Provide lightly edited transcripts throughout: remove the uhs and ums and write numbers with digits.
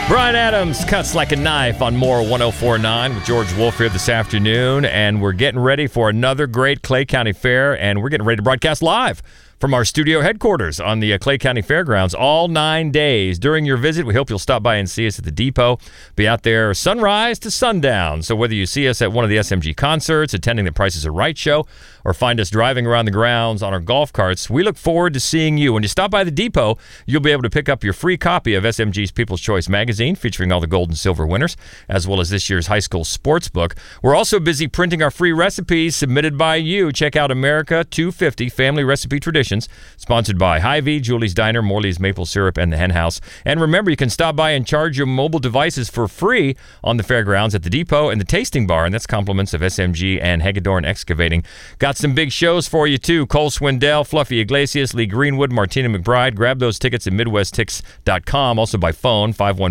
Brian Adams cuts like a knife on more 104.9 with George Wolf here this afternoon, and we're getting ready for another great Clay County Fair, and we're getting ready to broadcast live from our studio headquarters on the Clay County Fairgrounds all 9 days. During your visit, we hope you'll stop by and see us at the depot. Be out there sunrise to sundown. So whether you see us at one of the SMG concerts, attending the Price is Right show, or find us driving around the grounds on our golf carts, we look forward to seeing you. When you stop by the depot, you'll be able to pick up your free copy of SMG's People's Choice magazine featuring all the gold and silver winners, as well as this year's high school sports book. We're also busy printing our free recipes submitted by you. Check out America 250 Family Recipe Traditions, sponsored by Hy-Vee, Julie's Diner, Morley's Maple Syrup, and the Hen House. And remember, you can stop by and charge your mobile devices for free on the fairgrounds at the depot and the tasting bar, and that's compliments of SMG and Hagedorn Excavating. Got some big shows for you, too. Cole Swindell, Fluffy Iglesias, Lee Greenwood, Martina McBride. Grab those tickets at MidwestTix.com, also by phone,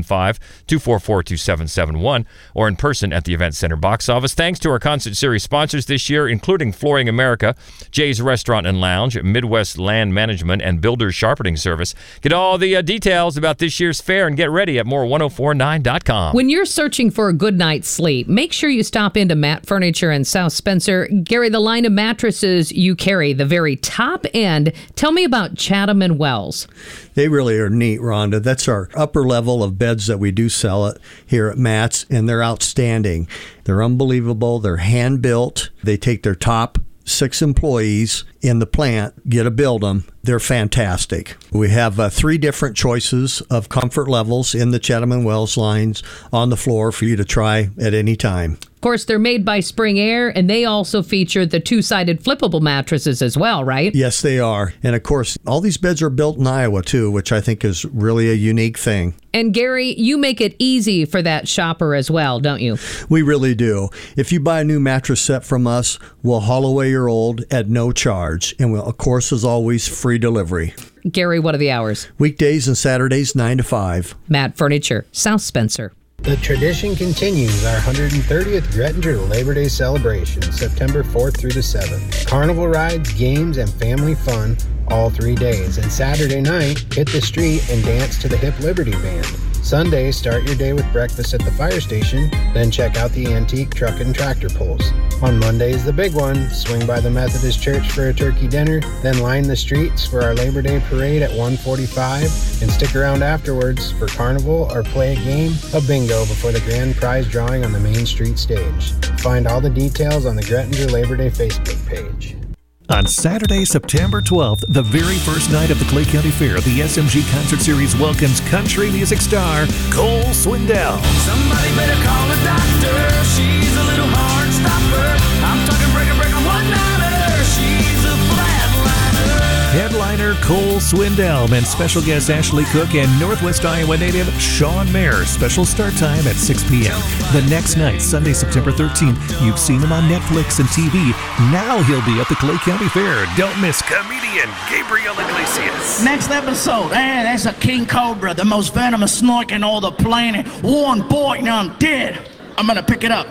515-244-2771, or in person at the Event Center box office. Thanks to our concert series sponsors this year, including Flooring America, Jay's Restaurant and Lounge, Midwest Land Management, and Builders Sharpening Service. Get all the details about this year's fair and get ready at more1049.com. When you're searching for a good night's sleep, make sure you stop into Matt Furniture in South Spencer. Gary, the line of mattresses you carry, the very top end. Tell me about Chatham and Wells. They really are neat, Rhonda. That's our upper level of beds that we do sell it here at Matt's, and they're outstanding. They're unbelievable. They're hand-built. They take their top 6 employees in the plant, get to build them. They're fantastic. We have 3 different choices of comfort levels in the Chatham and Wells lines on the floor for you to try at any time. Of course, they're made by Spring Air, and they also feature the 2-sided flippable mattresses as well, right? Yes, they are. And of course, all these beds are built in Iowa, too, which I think is really a unique thing. And Gary, you make it easy for that shopper as well, don't you? We really do. If you buy a new mattress set from us, we'll haul away your old at no charge. And we'll, of course, as always, free delivery. Gary, what are the hours? Weekdays and Saturdays, 9 to 5. Matt Furniture, South Spencer. The tradition continues, our 130th Grettinger Labor Day celebration, September 4th through the 7th. Carnival rides, games, and family fun all 3 days. And Saturday night, hit the street and dance to the Hip Liberty Band. Sunday, start your day with breakfast at the fire station, then check out the antique truck and tractor pulls. On Monday is the big one. Swing by the Methodist Church for a turkey dinner, then line the streets for our Labor Day parade at 1:45, and stick around afterwards for carnival or play a game of bingo before the grand prize drawing on the Main Street stage. Find all the details on the Grettinger Labor Day Facebook page. On Saturday, September 12th, the very first night of the Clay County Fair, the SMG Concert Series welcomes country music star Cole Swindell. Somebody better call a doctor. She's a little heart stopper. I'm talking breaker, one-nighter. She's a flatliner. Headliner Cole Swindell and special guest Ashley Cook and Northwest Iowa native Sean Mayer. Special start time at 6 p.m. The next night, Sunday, September 13th, you've seen him on Netflix and TV. Now he'll be at the Clay County Fair. Don't miss comedian Gabriel Iglesias. Next episode, that's a king cobra, the most venomous snake in all the planet. One boy, now I'm dead. I'm gonna pick it up.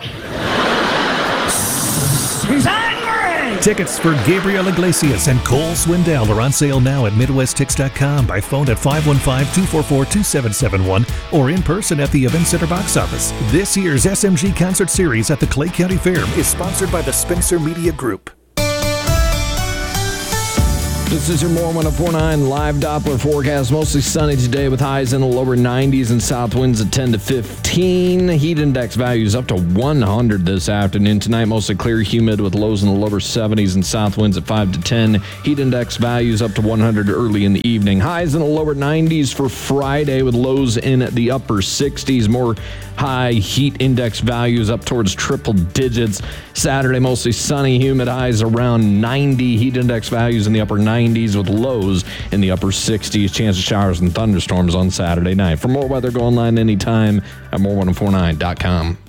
He's angry! Tickets for Gabriel Iglesias and Cole Swindell are on sale now at MidwestTix.com, by phone at 515-244-2771, or in person at the Event Center box office. This year's SMG Concert Series at the Clay County Fair is sponsored by the Spencer Media Group. This is your More 104.9 live Doppler forecast. Mostly sunny today with highs in the lower 90s and south winds at 10 to 15. Heat index values up to 100 this afternoon. Tonight, mostly clear, humid with lows in the lower 70s and south winds at 5 to 10. Heat index values up to 100 early in the evening. Highs in the lower 90s for Friday with lows in the upper 60s. More high heat index values up towards triple digits. Saturday, mostly sunny, humid, highs around 90. Heat index values in the upper 90s with lows in the upper 60s. Chance of showers and thunderstorms on Saturday night. For more weather, go online anytime at more1049.com.